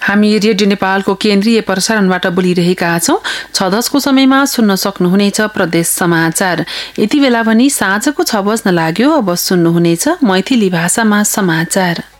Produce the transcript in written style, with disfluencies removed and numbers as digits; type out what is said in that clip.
हामी रेडियो नेपालको केन्द्रीय प्रसारणबाट बोलिरहेका छौं। 6:10 समयमा सुन्न सक्नुहुनेछ प्रदेश समाचार। यति बेला पनि साँझको 6 बज्न लाग्यो। अब सुन्नुहुनेछ मैथिली भाषामा समाचार।